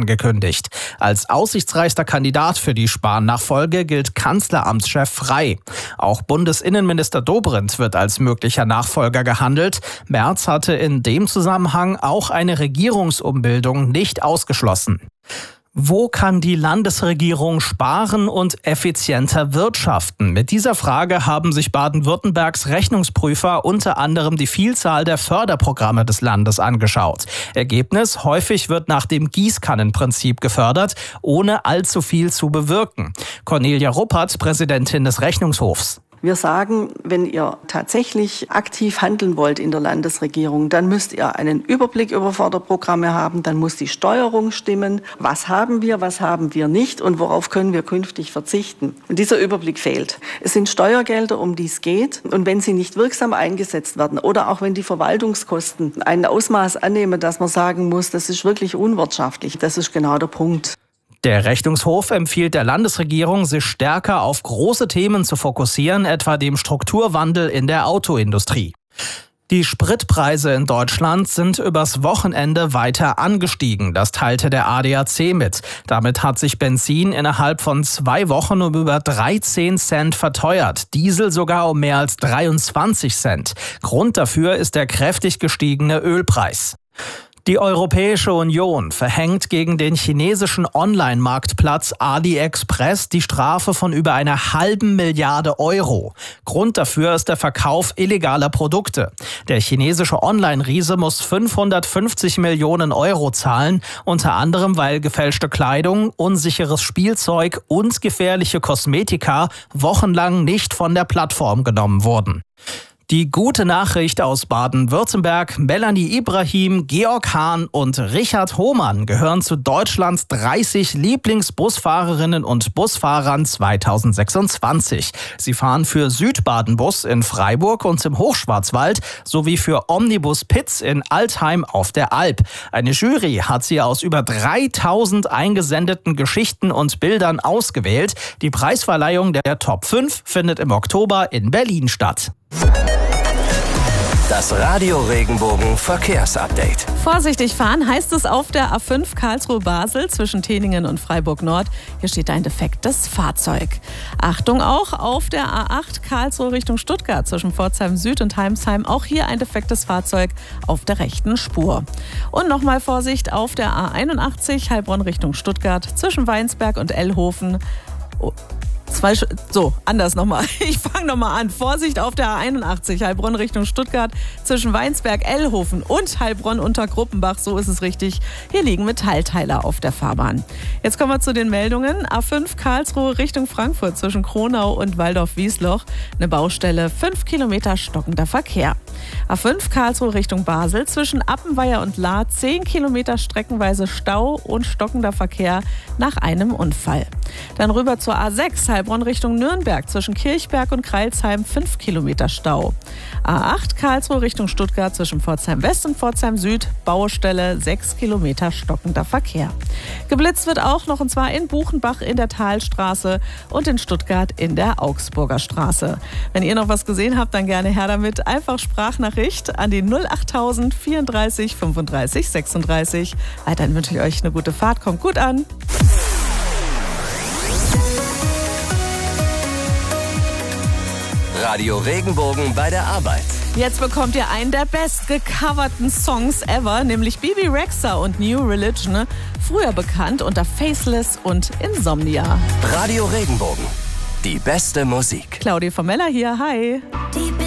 angekündigt. Als aussichtsreichster Kandidat für die Spahn-Nachfolge gilt Kanzleramtschef Frey. Auch Bundesinnenminister Dobrindt wird als möglicher Nachfolger gehandelt. Merz hatte in dem Zusammenhang auch eine Regierungsumbildung nicht ausgeschlossen. Wo kann die Landesregierung sparen und effizienter wirtschaften? Mit dieser Frage haben sich Baden-Württembergs Rechnungsprüfer unter anderem die Vielzahl der Förderprogramme des Landes angeschaut. Ergebnis: häufig wird nach dem Gießkannenprinzip gefördert, ohne allzu viel zu bewirken. Cornelia Ruppert, Präsidentin des Rechnungshofs. Wir sagen, wenn ihr tatsächlich aktiv handeln wollt in der Landesregierung, dann müsst ihr einen Überblick über Förderprogramme haben, dann muss die Steuerung stimmen. Was haben wir nicht und worauf können wir künftig verzichten? Und dieser Überblick fehlt. Es sind Steuergelder, um die es geht. Und wenn sie nicht wirksam eingesetzt werden oder auch wenn die Verwaltungskosten ein Ausmaß annehmen, dass man sagen muss, das ist wirklich unwirtschaftlich, das ist genau der Punkt. Der Rechnungshof empfiehlt der Landesregierung, sich stärker auf große Themen zu fokussieren, etwa dem Strukturwandel in der Autoindustrie. Die Spritpreise in Deutschland sind übers Wochenende weiter angestiegen. Das teilte der ADAC mit. Damit hat sich Benzin innerhalb von 2 Wochen um über 13 Cent verteuert. Diesel sogar um mehr als 23 Cent. Grund dafür ist der kräftig gestiegene Ölpreis. Die Europäische Union verhängt gegen den chinesischen Online-Marktplatz AliExpress die Strafe von über 1,5 Milliarde Euro. Grund dafür ist der Verkauf illegaler Produkte. Der chinesische Online-Riese muss 550 Millionen Euro zahlen, unter anderem weil gefälschte Kleidung, unsicheres Spielzeug und gefährliche Kosmetika wochenlang nicht von der Plattform genommen wurden. Die gute Nachricht aus Baden-Württemberg: Melanie Ibrahim, Georg Hahn und Richard Hohmann gehören zu Deutschlands 30 Lieblingsbusfahrerinnen und Busfahrern 2026. Sie fahren für Südbaden-Bus in Freiburg und im Hochschwarzwald sowie für Omnibus Pitz in Altheim auf der Alp. Eine Jury hat sie aus über 3000 eingesendeten Geschichten und Bildern ausgewählt. Die Preisverleihung der Top 5 findet im Oktober in Berlin statt. Das Radio Regenbogen Verkehrsupdate. Vorsichtig fahren heißt es auf der A5 Karlsruhe-Basel zwischen Teningen und Freiburg-Nord. Hier steht ein defektes Fahrzeug. Achtung auch auf der A8 Karlsruhe Richtung Stuttgart zwischen Pforzheim Süd und Heimsheim. Auch hier ein defektes Fahrzeug auf der rechten Spur. Und nochmal Vorsicht auf der A81 Heilbronn Richtung Stuttgart zwischen Weinsberg und Ellhofen. Anders nochmal. Ich fange nochmal an. Vorsicht auf der A81, Heilbronn Richtung Stuttgart, zwischen Weinsberg, Ellhofen und Heilbronn unter Gruppenbach. So ist es richtig. Hier liegen Metallteiler auf der Fahrbahn. Jetzt kommen wir zu den Meldungen. A5 Karlsruhe Richtung Frankfurt zwischen Kronau und Waldorf-Wiesloch. Eine Baustelle, 5 Kilometer stockender Verkehr. A5 Karlsruhe Richtung Basel zwischen Appenweier und Lahr 10 Kilometer streckenweise Stau und stockender Verkehr nach einem Unfall. Dann rüber zur A6 Heilbronn Richtung Nürnberg zwischen Kirchberg und Crailsheim 5 Kilometer Stau. A8 Karlsruhe Richtung Stuttgart zwischen Pforzheim West und Pforzheim Süd Baustelle 6 Kilometer stockender Verkehr. Geblitzt wird auch noch, und zwar in Buchenbach in der Talstraße und in Stuttgart in der Augsburger Straße. Wenn ihr noch was gesehen habt, dann gerne her damit. Einfach Sprachnachricht an die 08000 34 35 36. Weiterhin wünsche ich euch eine gute Fahrt. Kommt gut an. Radio Regenbogen bei der Arbeit. Jetzt bekommt ihr einen der bestgecoverten Songs ever, nämlich Bibi Rexha und New Religion, früher bekannt unter Faceless und Insomnia. Radio Regenbogen, die beste Musik. Claudia Formella hier, hi.